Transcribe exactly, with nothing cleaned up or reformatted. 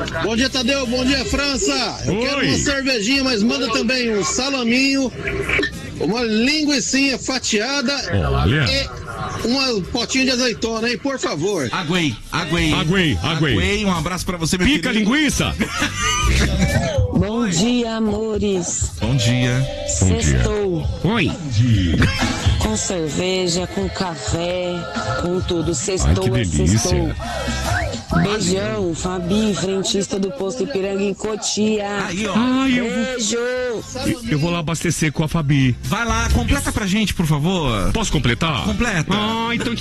Bom dia, Tadeu. Bom dia, França. Eu Oi. quero uma cervejinha, mas manda também um salaminho, uma linguicinha fatiada Olha. e um potinho de azeitona, hein? Por favor. Aguei, aguei. Aguei, aguei. Aguei, um abraço pra você, meu Pica querido. linguiça. Bom dia, amores. Bom dia. Sextou. Oi. Com cerveja, com café, com tudo. Sextou, Ai, que é delícia. sextou. Beijão, Fabi, frentista do posto Ipiranga em Cotia. Aí, ó. Ai, eu vou, Beijo. eu vou lá abastecer com a Fabi. Vai lá, completa pra gente, por favor. Posso completar? Completa. Ah, então